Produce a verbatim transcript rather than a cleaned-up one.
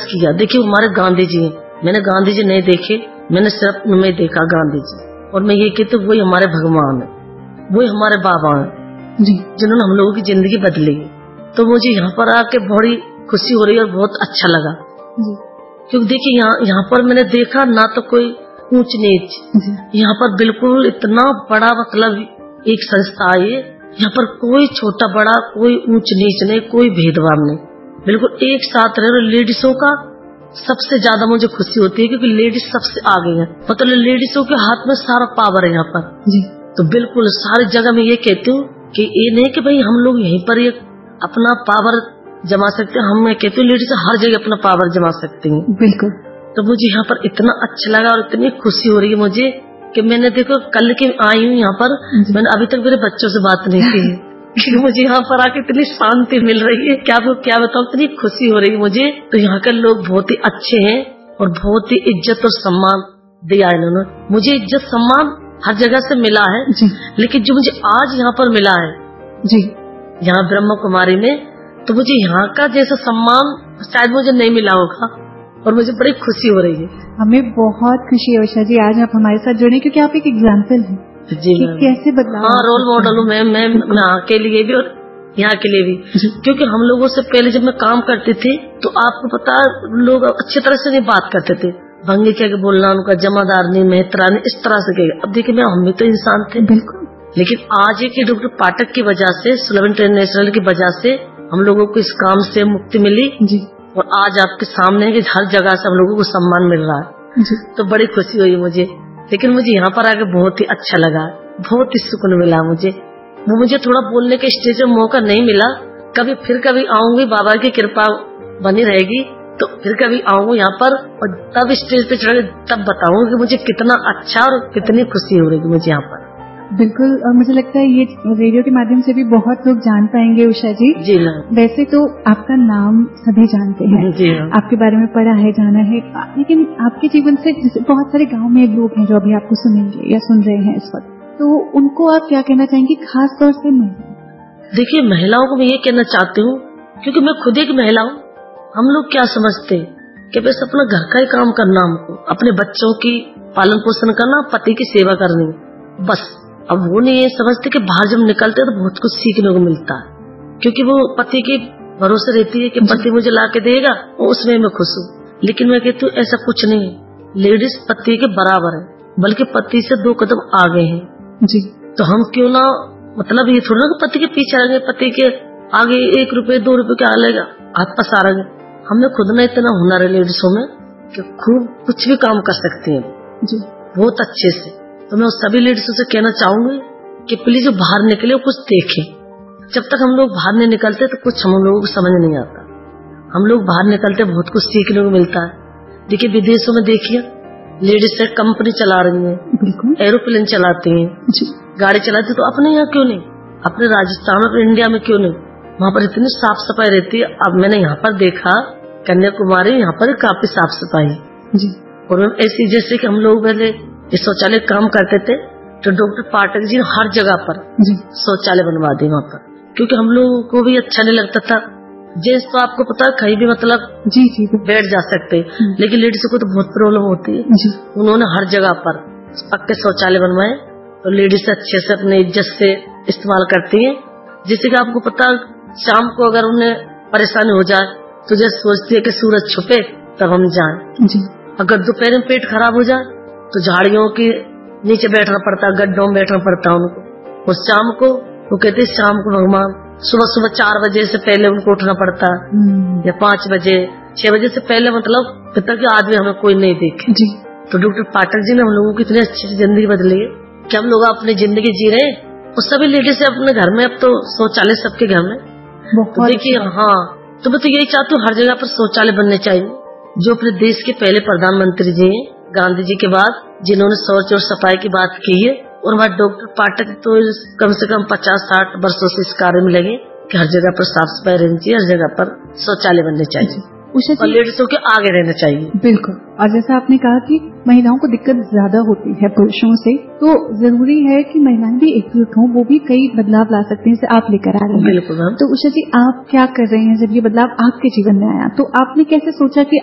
किया। देखिए हमारे गांधी जी हैं, मैंने गांधी जी नहीं देखे, मैंने सिर्फ उनमें देखा गांधी जी, और मैं ये कहती हूँ वही हमारे भगवान है, वही हमारे बाबा हैं जी, जिन्होंने हम लोगों की जिंदगी बदली। तो मुझे यहाँ पर आके बड़ी खुशी हो रही है और बहुत अच्छा लगा जी। क्योंकि देखिए यहाँ यहाँ पर मैंने देखा ना तो कोई ऊंच नीच, यहाँ पर बिल्कुल इतना बड़ा मतलब एक संस्था है, यहाँ पर कोई छोटा बड़ा कोई ऊंच नीच नहीं, कोई भेदभाव नहीं, बिल्कुल एक साथ रहे। लेडीजों का सबसे ज्यादा मुझे खुशी होती है क्योंकि लेडीज सबसे आगे है, मतलब लेडीजों के हाथ में सारा पावर है यहाँ पर जी। तो बिल्कुल सारी जगह मैं ये कहती हूँ कि ये नहीं कि भाई हम लोग यहीं पर ये अपना पावर जमा सकते हैं, हम मैं कहती हूँ लेडीज हर जगह अपना पावर जमा सकती हैं बिल्कुल। तो मुझे यहाँ पर इतना अच्छा लगा और इतनी खुशी हो रही है मुझे कि मैंने देखो कल की आई हूँ यहाँ पर, मैंने अभी तक मेरे बच्चों से बात नहीं की है कि मुझे यहाँ पर आके इतनी शांति मिल रही है, क्या क्या बताऊँ, इतनी खुशी हो रही है मुझे। तो यहाँ के लोग बहुत ही अच्छे हैं और बहुत ही इज्जत और सम्मान दिया इन्होंने मुझे, इज्जत सम्मान हर जगह से मिला है जी। लेकिन जो मुझे आज यहाँ पर मिला है जी, यहाँ ब्रह्म कुमारी में, तो मुझे यहाँ का जैसा सम्मान शायद मुझे नहीं मिला होगा और मुझे बड़ी खुशी हो रही है। हमें बहुत खुशी है उषा जी आज आप हमारे साथ जुड़े, क्योंकि आप एक एग्जाम्पल हैं जी, कैसे बदलाव। हाँ, रोल मॉडल हूँ मैं मैं यहाँ के लिए भी और यहाँ के लिए भी, क्योंकि हम लोगों से पहले जब मैं काम करती थी तो आपको पता लोग अच्छी तरह से नहीं बात करते थे, भंगी कह के बोलना, उनका जमादार नहीं मेहतरा नहीं, इस तरह से कहे। अब देखिए मैं हम भी तो इंसान थे बिल्कुल, लेकिन आज एक डॉक्टर पाठक की वजह से, सुलभ इंटरनेशनल की वजह से हम लोगों को इस काम से मुक्ति मिली जी। और आज आपके सामने कि हर जगह से हम लोगों को सम्मान मिल रहा है जी। तो बड़ी खुशी हुई मुझे, लेकिन मुझे यहाँ पर आके बहुत ही अच्छा लगा, बहुत ही सुकून मिला मुझे। वो मुझे थोड़ा बोलने के स्टेज में मौका नहीं मिला, कभी फिर कभी आऊंगी, बाबा की कृपा बनी रहेगी तो फिर कभी आऊंगी यहाँ पर और तब स्टेज पे चढ़ तब बताऊंगी कि मुझे कितना अच्छा और कितनी खुशी हो रही है मुझे यहाँ पर। बिल्कुल, और मुझे लगता है ये रेडियो के माध्यम से भी बहुत लोग जान पाएंगे उषा जी। जी ना। वैसे तो आपका नाम सभी जानते हैं जी, आपके बारे में पढ़ा है जाना है, लेकिन आपके जीवन से बहुत सारे गांव में लोग हैं जो अभी आपको सुनेंगे या सुन रहे हैं इस वक्त, तो उनको आप क्या कहना चाहेंगे, खास तौर से महिला? देखिए महिलाओं को मैं ये कहना चाहती हूँ, क्योंकि मैं खुद एक महिला हूँ, हम लोग क्या समझते हैं कि बस अपना घर का ही काम करना, हमको अपने बच्चों की पालन पोषण करना, पति की सेवा करनी बस। अब वो नहीं ये समझते कि बाहर जब निकलते हैं तो बहुत कुछ सीखने को मिलता है, क्योंकि वो पति के भरोसे रहती है कि पति मुझे ला के देगा और उसमें मैं खुश हूँ। लेकिन मैं कहती हूँ ऐसा कुछ नहीं है, लेडीज पति के बराबर है, बल्कि पति से दो कदम आगे हैं जी। तो हम क्यों ना, मतलब ये थोड़ा ना पति के पीछे रहेंगे, पति के आगे एक रुपए दो रुपए क्या लेगा हाथ पसारेंगे। हमें खुद में इतना हुनर है लेडीजों में कि खूब कुछ भी काम कर सकती है जी, बहुत अच्छे से। तो मैं उस सभी लेडीजों से कहना चाहूंगी कि प्लीज बाहर निकले, कुछ देखें। जब तक हम लोग बाहर नहीं निकलते तो कुछ हम लोगों को समझ नहीं आता। हम लोग बाहर निकलते बहुत कुछ सीखने को मिलता है। देखिए विदेशों में देखिए लेडीज से कंपनी चला रही है, एरोप्लेन चलाती है, गाड़ी चलाती, तो अपने यहाँ क्यों नहीं, अपने राजस्थान और इंडिया में क्यों नहीं? वहाँ पर इतनी साफ सफाई रहती है। अब मैंने यहाँ पर देखा कन्याकुमारी, यहाँ पर काफी साफ सफाई जी। और ऐसी जैसे कि हम लोग पहले इस शौचालय काम करते थे तो डॉक्टर पाठक जी ने हर जगह पर शौचालय बनवा दी वहाँ पर, क्योंकि हम लोगों को भी अच्छा नहीं लगता था। जेंट्स तो आपको पता है कहीं भी मतलब जी जी बैठ जा सकते, लेकिन लेडीज को तो बहुत प्रॉब्लम होती है जी। उन्होंने हर जगह पर पक्के शौचालय बनवाए तो लेडीज अच्छे से अपने इज्जत से इस्तेमाल करती है। जैसे कि आपको पता शाम को अगर उन्हें परेशानी हो जाए तो जैसे सोचती है कि सूरज छुपे तब हम जाएं जी। अगर दोपहर में पेट खराब हो जाए तो झाड़ियों के नीचे बैठना पड़ता, गड्ढों में बैठना पड़ता उनको। और शाम को वो कहते शाम को भगवान सुबह सुबह चार बजे से पहले उनको उठना पड़ता या पाँच बजे छह बजे से पहले, मतलब पिता के आदमी हमें कोई नहीं देखे जी। तो डॉक्टर पाठक जी ने हम लोगों की इतनी अच्छी जिंदगी बदली है कि हम लोग अपनी जिंदगी जी रहे हैं। और सभी लेडीज अपने घर में, अब तो शौचालय सबके घर में। तो देखिए हाँ, तो मैं तो यही चाहती हूँ हर जगह पर शौचालय बनने चाहिए। जो अपने देश के पहले प्रधानमंत्री जी हैं गांधी जी के बाद, जिन्होंने शौच और सफाई की बात की है, और वहाँ डॉक्टर पाठक तो कम से कम पचास साठ वर्षों से इस कार्य में लगे कि हर जगह पर साफ सफाई रहनी चाहिए, हर जगह पर शौचालय बनने चाहिए और लेडीजों के आगे रहना चाहिए। बिल्कुल, और जैसा आपने कहा कि महिलाओं को दिक्कत ज्यादा होती है पुरुषों से, तो जरूरी है कि महिलाएं भी एकजुट हों, वो भी कई बदलाव ला सकते हैं जैसे आप लेकर आ रहे हैं। बिल्कुल। तो उषा जी आप क्या कर रहे हैं जब ये बदलाव आपके जीवन में आया, तो आपने कैसे सोचा कि